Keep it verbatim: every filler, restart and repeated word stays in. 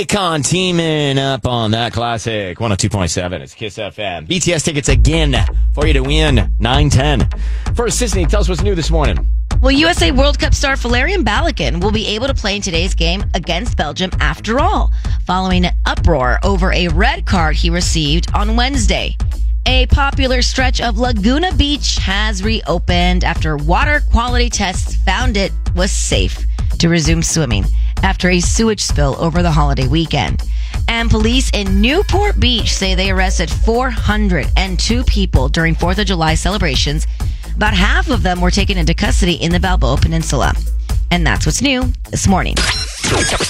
Con teaming up on that classic one oh two point seven. It's Kiss F M. B T S tickets again for you to win. nine ten. First, Sisney, tell us what's new this morning. Well, U S A World Cup star Valerian Balakin will be able to play in today's game against Belgium after all, following an uproar over a red card he received on Wednesday. A popular stretch of Laguna Beach has reopened after water quality tests found it was safe to resume swimming after a sewage spill over the holiday weekend. And police in Newport Beach say they arrested four hundred two people during fourth of July celebrations. About half of them were taken into custody in the Balboa Peninsula. And that's what's new this morning.